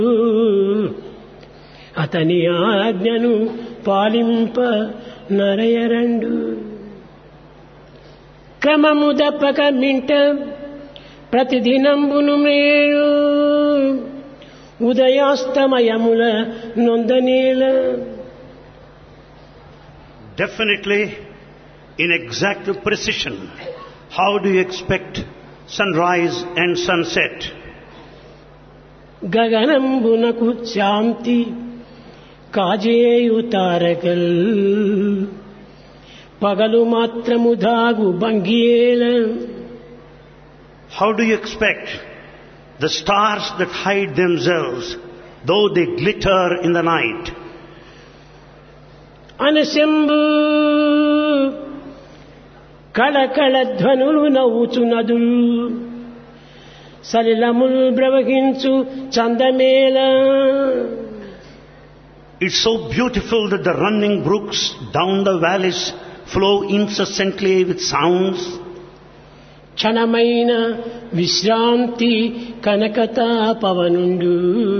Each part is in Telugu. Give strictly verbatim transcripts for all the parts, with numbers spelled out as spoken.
అతని ఆజ్ఞను పాలింప నరయరండు. క్రమము దప్పక మింట ప్రతిదినంబును మేలు ఉదయాస్తమయముల నొందనేల. Definitely, in exact precision, how do you expect sunrise and sunset? గగనంబునకు శాంతి కాజేయు తారకల్ పగలు మాత్రము దాగు భంగియేల. How do you expect the stars that hide themselves, though they glitter in the night? అనశంభు కళకళ ధ్వనులు నవ్వుచు నదులు సలిలముల్ ప్రవహించు చందమేళ. It's so beautiful that the running brooks down the valleys flow incessantly with sounds. క్షణమైన విశ్రాంతి కనకతా పవనుండు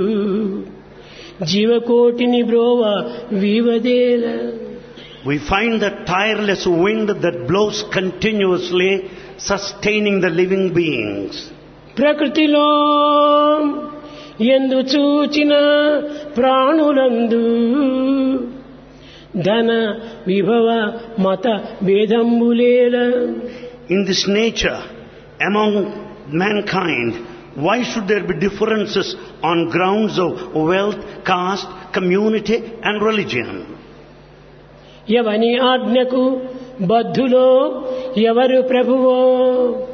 జీవకోటిని బ్రోవ వీవదేల. We find the tireless wind that blows continuously, sustaining the living beings. ప్రకృతిలో ఎందు చూచిన ప్రాణులందు ధన విభవ మత భేదంబులేల. In this nature, among mankind, why should there be differences on grounds of wealth, caste, community and religion? ఎవని ఆజ్ఞకు బద్ధులో ఎవరు ప్రభువో